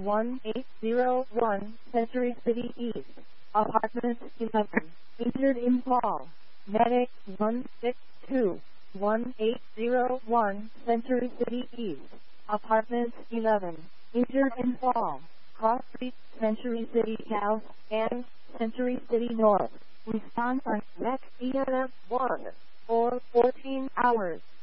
1801 Century City East, Apartment 11, injured in fall. Medic 162, 1801 Century City East, Apartment 11, injured in fall. Cross Street, Century City South, and Century City North, Wisconsin, Rec. EMF 1, for 14 hours.